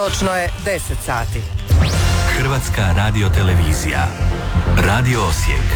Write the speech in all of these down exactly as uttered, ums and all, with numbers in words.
Točno je deset sati. Hrvatska radiotelevizija. Radio Osijek.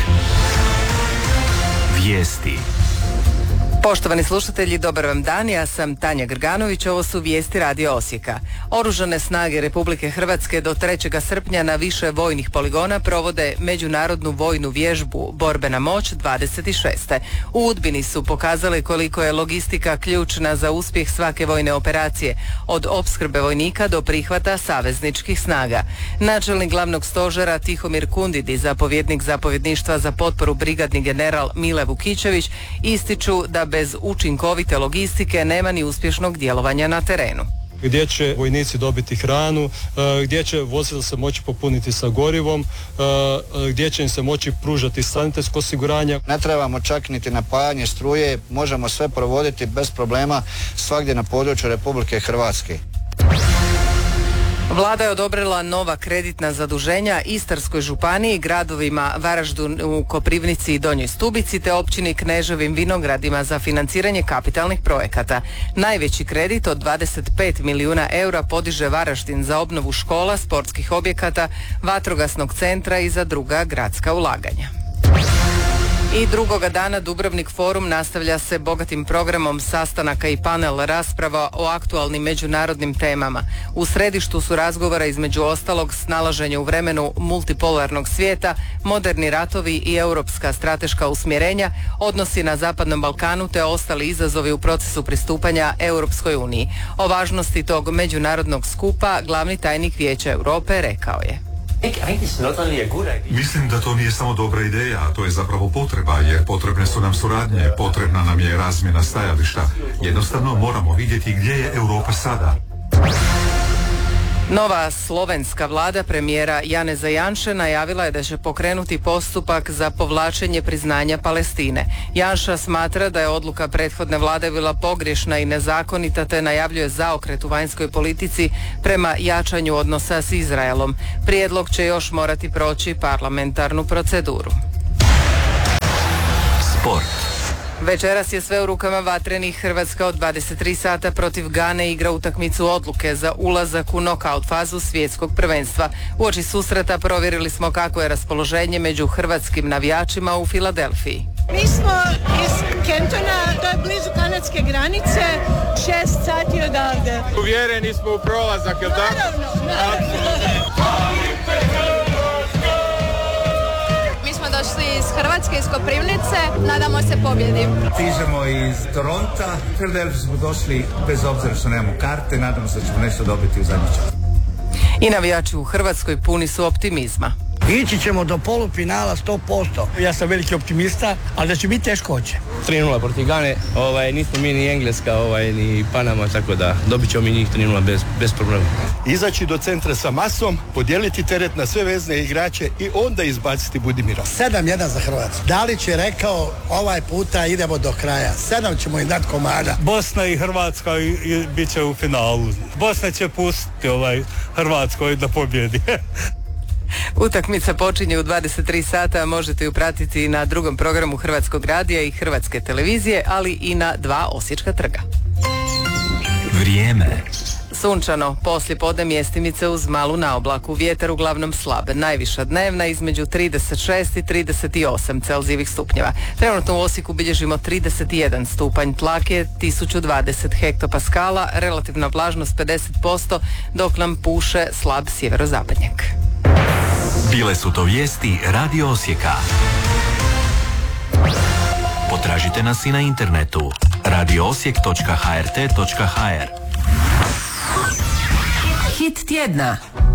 Vijesti. Poštovani slušatelji, dobar vam dan, ja sam Tanja Grganović, ovo su vijesti Radio Osijeka. Oružane snage Republike Hrvatske do trećeg srpnja na više vojnih poligona provode međunarodnu vojnu vježbu Borbena moć dvadeset šest. U Udbini su pokazali koliko je logistika ključna za uspjeh svake vojne operacije, od opskrbe vojnika do prihvata savezničkih snaga. Načelnik glavnog stožera Tihomir Kundidi, zapovjednik zapovjedništva za potporu brigadni general Mile Vukičević, ističu da bez učinkovite logistike nema ni uspješnog djelovanja na terenu. Gdje će vojnici dobiti hranu, gdje će vozila se moći popuniti sa gorivom, gdje će im se moći pružati sanitetsko osiguranje. Ne trebamo čak niti napajanje struje, možemo sve provoditi bez problema svagdje na području Republike Hrvatske. Vlada je odobrila nova kreditna zaduženja Istarskoj županiji, gradovima Varaždinu, Koprivnici i Donjoj Stubici te općini Kneževim Vinogradima za financiranje kapitalnih projekata. Najveći kredit od dvadeset pet milijuna eura podiže Varaždin za obnovu škola, sportskih objekata, vatrogasnog centra i za druga gradska ulaganja. I drugoga dana Dubrovnik forum nastavlja se bogatim programom sastanaka i panel rasprava o aktualnim međunarodnim temama. U središtu su razgovora između ostalog snalaženje u vremenu multipolarnog svijeta, moderni ratovi i europska strateška usmjerenja, odnosi na Zapadnom Balkanu te ostali izazovi u procesu pristupanja Europskoj uniji. O važnosti tog međunarodnog skupa glavni tajnik Vijeća Europe rekao je: Mislim da to nije samo dobra ideja, to je zapravo potreba, jer potrebne su nam suradnje, potrebna nam je razmjena stajališta. Jednostavno moramo vidjeti gdje je Europa sada. Nova slovenska vlada premijera Janeza Janše najavila je da će pokrenuti postupak za povlačenje priznanja Palestine. Janša smatra da je odluka prethodne vlade bila pogrešna i nezakonita te najavljuje zaokret u vanjskoj politici prema jačanju odnosa s Izraelom. Prijedlog će još morati proći parlamentarnu proceduru. Sport. Večeras je sve u rukama vatrenih. Hrvatska od dvadeset tri sata protiv Gane igra utakmicu odluke za ulazak u nokaut fazu svjetskog prvenstva. Uoči susreta provjerili smo kako je raspoloženje među hrvatskim navijačima u Filadelfiji. Mi smo iz Kentona, to je blizu kanadske granice, šest sati odavde. Uvjereni smo u prolazak, jel tako? Naravno, naravno. Došli iz Hrvatske, iz Koprivnice, nadamo se pobjedi. Stižemo iz Toronta, Philadelphia smo došli bez obzira što nemamo karte, nadamo se da ćemo nešto dobiti u zadnji čas. I navijači u Hrvatskoj puni su optimizma. Ići ćemo do polufinala sto posto. Ja sam veliki optimista, ali da će biti teško hoće. tri nula protiv Gane, ovaj, nismo mi ni Engleska, ovaj, ni Panama, tako da dobit ćemo mi njih tri nula bez, bez problema. Izaći do centra sa masom, podijeliti teret na sve vezne igrače i onda izbaciti Budimira. sedam jedan za Hrvatsku. Dalić je rekao ovaj puta idemo do kraja. sedam ćemo im dati komada. Bosna i Hrvatska i, i bit će u finalu. Bosna će pustiti ovaj Hrvatskoj da pobjedi. Utakmica počinje u dvadeset tri sata, možete ju pratiti na drugom programu Hrvatskog radija i Hrvatske televizije, ali i na dva osječka trga. Vrijeme. Sunčano, poslije podne mjestimice uz malu naoblaku, vjetar uglavnom slab, najviša dnevna između trideset šest i trideset osam Celzijevih stupnjeva. Trenutno u Osijeku bilježimo trideset jedan stupanj, tlak je tisuću dvadeset hektopaskala, relativna vlažnost pedeset posto, dok nam puše slab sjeverozapadnjak. Bile su to vijesti Radio Osijeka. Potražite nas i na internetu radio osijek točka h r t točka h r. Hit tjedna.